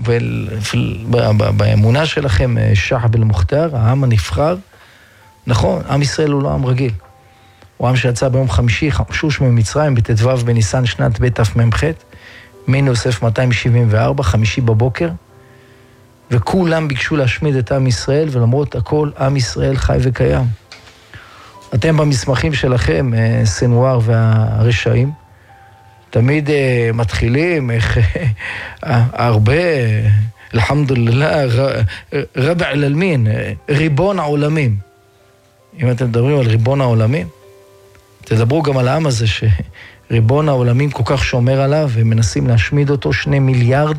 באמונה שלכם, שחב אל-מוכתר, העם הנבחר, נכון, עם ישראל הוא לא עם רגיל. הוא עם שיצא ביום חמישי, שוש ממצרים, בט"ו בניסן שנת בית תמ"ח, מין יוסף 274, חמישי בבוקר, וכולם ביקשו להשמיד את עם ישראל, ולמרות הכל, עם ישראל חי וקיים. אתם במסמכים שלכם, סנואר והרשעים, תמיד מתחילים, הרבה, אלחמדוללה, רבע אל-אלמין, ריבון העולמים. אם אתם מדברים על ריבון העולמים, תדברו גם על העם הזה שריבון העולמים כל כך שומר עליו, ומנסים להשמיד אותו 2 מיליארד,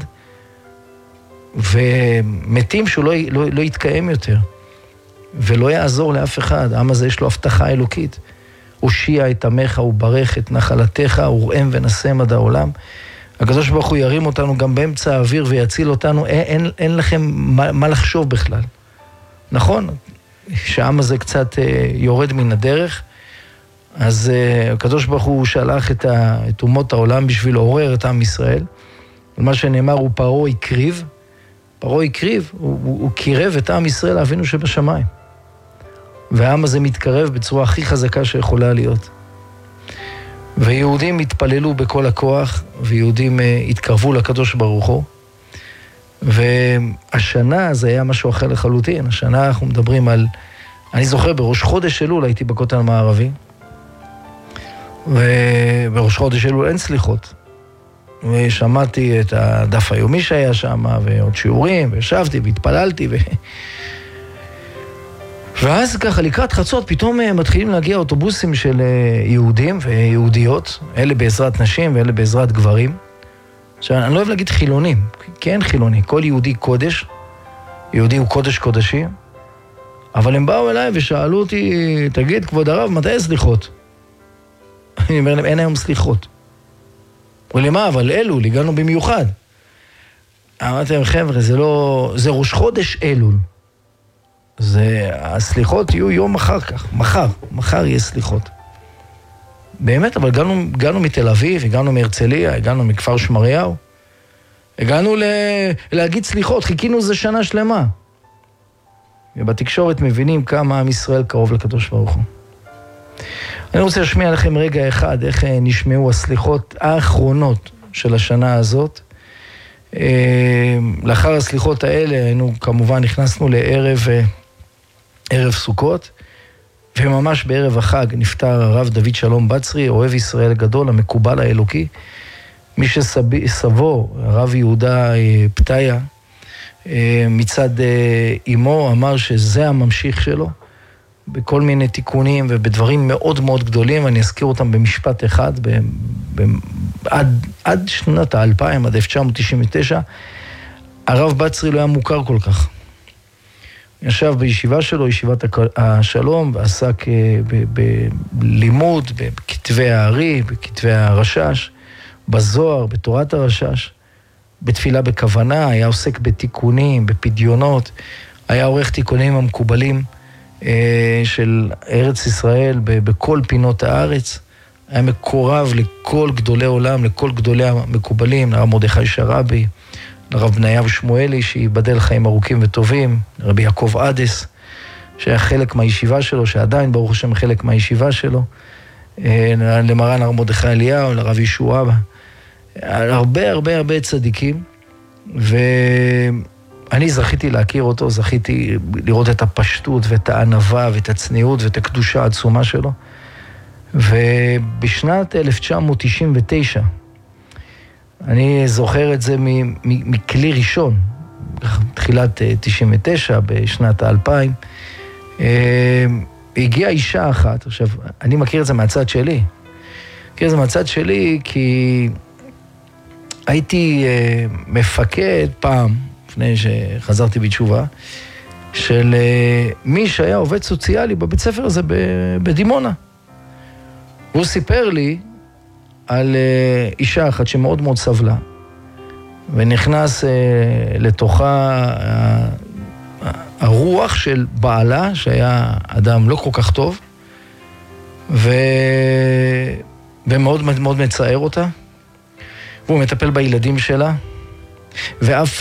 ומתים שהוא לא יתקיים יותר, ולא יעזור לאף אחד. העם הזה יש לו הבטחה אלוקית. הושיע את עמך וברך את נחלתך, ורעם ונסם עד העולם. הקדוש ברוך הוא ירים אותנו גם באמצע האוויר ויציל אותנו. אין לכם מה לחשוב בכלל. נכון? שהעם הזה קצת יורד מן הדרך, אז הקדוש ברוך הוא שלח את אומות העולם בשביל לעורר את עם ישראל. מה שנאמר הוא פרעה הקריב. פרעה הקריב, הוא קירב את עם ישראל לאבינו שבשמיים. והעם הזה מתקרב בצורה הכי חזקה שיכולה להיות. ויהודים התפללו בכל הכוח, ויהודים התקרבו לקדוש ברוך הוא. והשנה זה היה משהו אחר לחלוטין. השנה אנחנו מדברים על, אני זוכר בראש חודש אלול הייתי בכותל המערבי, ובראש חודש אלול אין סליחות. ושמעתי את הדף היומי שהיה שם, ועוד שיעורים, וישבתי והתפללתי, ואז ככה לקראת חצות פתאום מתחילים להגיע אוטובוסים של יהודים ויהודיות, אלה בעזרת נשים ואלה בעזרת גברים. עכשיו, אני לא אוהב להגיד חילונים, כי אין חילוני, כל יהודי קודש, יהודי הוא קודש קודשים, אבל הם באו אליי ושאלו אותי, תגיד כבוד הרב, מתי סליחות? אני אומר להם, אין היום סליחות. אמרו לי, מה, אבל אלול, הגענו במיוחד. אמרתי להם, חבר'ה, זה ראש חודש אלול. הסליחות יהיו יום אחר כך, מחר יהיה סליחות. באמת, אבל הגענו מתל אביב, הגענו מהרצליה, הגענו מכפר שמריהו, הגענו להגיד סליחות, חיכינו זה שנה שלמה. ובתקשורת מבינים כמה עם ישראל קרוב לקדוש ברוך הוא. אני רוצה להשמיע לכם רגע אחד, איך נשמעו הסליחות האחרונות של השנה הזאת. לאחר הסליחות האלה, היינו כמובן נכנסנו לערב סוכות, וממש בערב החג נפטר הרב דוד שלום בצרי, אוהב ישראל גדול, המקובל האלוקי. מי שסבו, הרב יהודה פתיה, מצד אמו, אמר שזה הממשיך שלו, בכל מיני תיקונים ובדברים מאוד מאוד גדולים, אני אזכיר אותם במשפט אחד, עד שנת ה-2000, עד 1999, הרב בצרי לא היה מוכר כל כך. ישב בישיבה שלו, ישיבת השלום, ועסק בלימוד, בכתבי הארי, בכתבי הרשש, בזוהר, בתורת הרשש, בתפילה בכוונה, היה עוסק בתיקונים, בפדיונות, היה עורך תיקונים המקובלים של ארץ ישראל בכל פינות הארץ, היה מקורב לכל גדולי עולם, לכל גדולי המקובלים, לרב מרדכי שרעבי, לרב בניהו שמואלי, שיבדל חיים ארוכים וטובים, לרבי יעקב עדס, שהיה חלק מהישיבה שלו, שעדיין ברוך השם חלק מהישיבה שלו, למרן הרב מרדכי אליהו, לרב ישוע, הרבה צדיקים, ואני זכיתי להכיר אותו, זכיתי לראות את הפשטות ואת הענווה ואת הצניעות ואת הקדושה העצומה שלו, ובשנת 1999, אני זוכר את זה מכלי ראשון, תחילת 99, בשנת 2000, הגיעה אישה אחת. עכשיו, אני מכיר את זה מהצד שלי. מכיר את זה מהצד שלי כי הייתי מפקד פעם, לפני שחזרתי בתשובה, של מי שהיה עובד סוציאלי בבית ספר הזה בדימונה. הוא סיפר לי על אישה אחת שמאוד מאוד סבלה, ונכנס לתוכה הרוח של בעלה, שהיה אדם לא כל כך טוב, ומאוד מאוד מצער אותה, והוא מטפל בילדים שלה, ואף